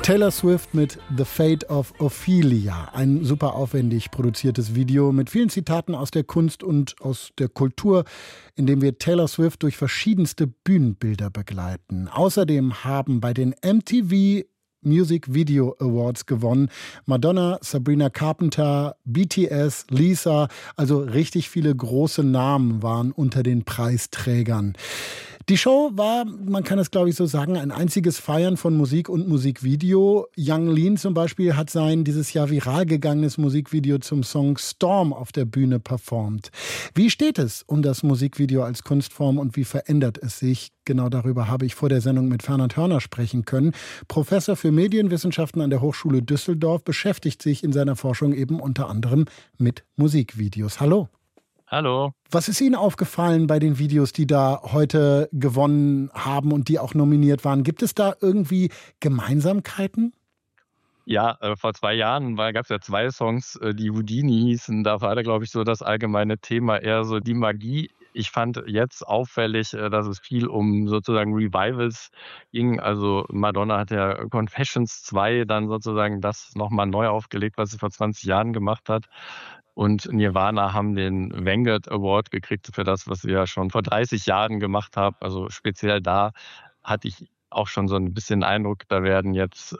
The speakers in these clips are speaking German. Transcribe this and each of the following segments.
Taylor Swift mit The Fate of Ophelia. Ein super aufwendig produziertes Video mit vielen Zitaten aus der Kunst und aus der Kultur, in dem wir Taylor Swift durch verschiedenste Bühnenbilder begleiten. Außerdem haben bei den MTV Music Video Awards gewonnen Madonna, Sabrina Carpenter, BTS, Lisa, also richtig viele große Namen waren unter den Preisträgern. Die Show war, man kann es glaube ich so sagen, ein einziges Feiern von Musik und Musikvideo. Yung Lean zum Beispiel hat sein dieses Jahr viral gegangenes Musikvideo zum Song Storm auf der Bühne performt. Wie steht es um das Musikvideo als Kunstform und wie verändert es sich? Genau darüber habe ich vor der Sendung mit Fernand Hörner sprechen können. Professor für Medienwissenschaften an der Hochschule Düsseldorf beschäftigt sich in seiner Forschung eben unter anderem mit Musikvideos. Hallo. Hallo. Was ist Ihnen aufgefallen bei den Videos, die da heute gewonnen haben und die auch nominiert waren? Gibt es da irgendwie Gemeinsamkeiten? Ja, vor 2 Jahren gab es ja 2 Songs, die Houdini hießen. Da war, glaube ich, so das allgemeine Thema eher so die Magie. Ich fand jetzt auffällig, dass es viel um sozusagen Revivals ging. Also Madonna hat ja Confessions 2 dann sozusagen das nochmal neu aufgelegt, was sie vor 20 Jahren gemacht hat. Und Nirvana haben den Vanguard Award gekriegt für das, was sie ja schon vor 30 Jahren gemacht haben. Also speziell da hatte ich auch schon so ein bisschen Eindruck, da werden jetzt,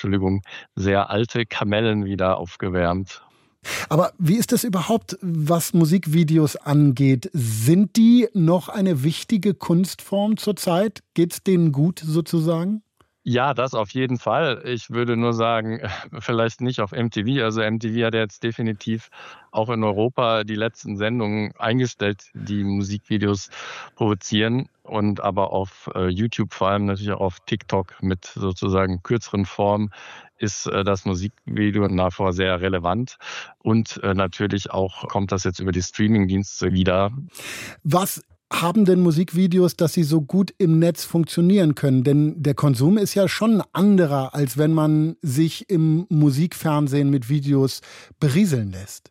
sehr alte Kamellen wieder aufgewärmt. Aber wie ist das überhaupt, was Musikvideos angeht? Sind die noch eine wichtige Kunstform zurzeit? Geht's denen gut sozusagen? Ja, das auf jeden Fall. Ich würde nur sagen, vielleicht nicht auf MTV. Also MTV hat jetzt definitiv auch in Europa die letzten Sendungen eingestellt, die Musikvideos produzieren. Und aber auf YouTube, vor allem natürlich auch auf TikTok mit sozusagen kürzeren Formen, ist das Musikvideo nach wie vor sehr relevant. Und natürlich auch kommt das jetzt über die Streamingdienste wieder. Was haben denn Musikvideos, dass sie so gut im Netz funktionieren können? Denn der Konsum ist ja schon anderer, als wenn man sich im Musikfernsehen mit Videos berieseln lässt.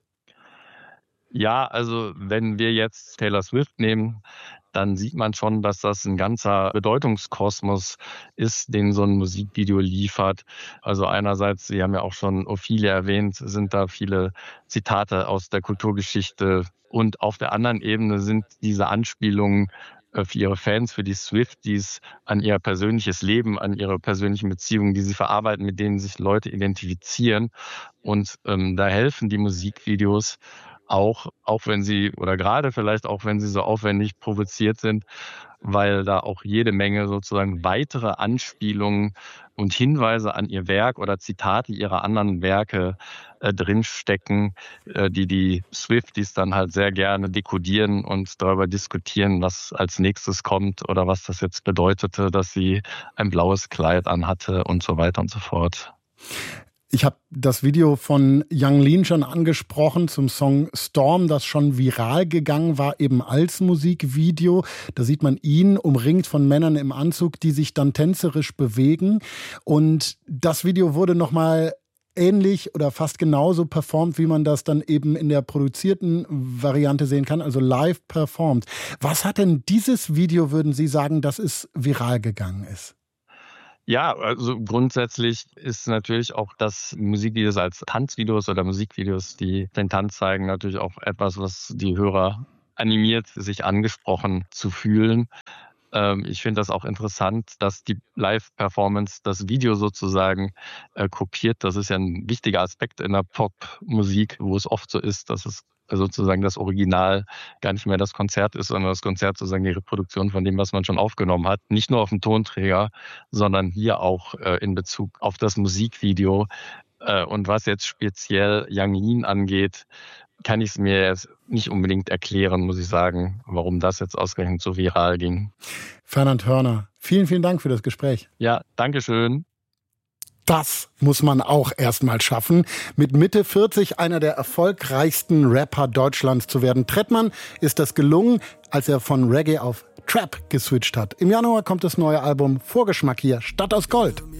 Ja, also wenn wir jetzt Taylor Swift nehmen, dann sieht man schon, dass das ein ganzer Bedeutungskosmos ist, den so ein Musikvideo liefert. Also einerseits, Sie haben ja auch schon Ophelia erwähnt, sind da viele Zitate aus der Kulturgeschichte. Und auf der anderen Ebene sind diese Anspielungen für ihre Fans, für die Swifties, an ihr persönliches Leben, an ihre persönlichen Beziehungen, die sie verarbeiten, mit denen sich Leute identifizieren. Und da helfen die Musikvideos auch wenn sie, oder gerade vielleicht auch, wenn sie so aufwendig provoziert sind, weil da auch jede Menge sozusagen weitere Anspielungen und Hinweise an ihr Werk oder Zitate ihrer anderen Werke drinstecken, die Swifties dann halt sehr gerne dekodieren und darüber diskutieren, was als nächstes kommt oder was das jetzt bedeutete, dass sie ein blaues Kleid anhatte und so weiter und so fort. Ich habe das Video von Yung Lean schon angesprochen zum Song Storm, das schon viral gegangen war, eben als Musikvideo. Da sieht man ihn umringt von Männern im Anzug, die sich dann tänzerisch bewegen. Und das Video wurde nochmal ähnlich oder fast genauso performt, wie man das dann eben in der produzierten Variante sehen kann, also live performt. Was hat denn dieses Video, würden Sie sagen, dass es viral gegangen ist? Ja, also grundsätzlich ist natürlich auch das Musikvideos als Tanzvideos oder Musikvideos, die den Tanz zeigen, natürlich auch etwas, was die Hörer animiert, sich angesprochen zu fühlen. Ich finde das auch interessant, dass die Live-Performance das Video sozusagen kopiert. Das ist ja ein wichtiger Aspekt in der Popmusik, wo es oft so ist, dass es sozusagen das Original gar nicht mehr das Konzert ist, sondern das Konzert sozusagen die Reproduktion von dem, was man schon aufgenommen hat. Nicht nur auf dem Tonträger, sondern hier auch in Bezug auf das Musikvideo. Und was jetzt speziell Yung Lean angeht, kann ich es mir jetzt nicht unbedingt erklären, muss ich sagen, warum das jetzt ausgerechnet so viral ging. Fernand Hörner, vielen, vielen Dank für das Gespräch. Ja, danke schön. Das muss man auch erstmal schaffen, mit Mitte 40 einer der erfolgreichsten Rapper Deutschlands zu werden. Trettmann ist das gelungen, als er von Reggae auf Trap geswitcht hat. Im Januar kommt das neue Album Vorgeschmack hier, Stadt aus Gold.